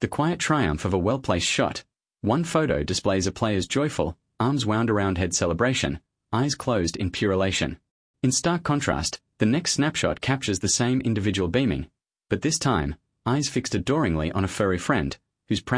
The quiet triumph of a well-placed shot. One photo displays a player's joyful, arms wound around head celebration, eyes closed in pure elation. In stark contrast, the next snapshot captures the same individual beaming, but this time, eyes fixed adoringly on a furry friend, whose proud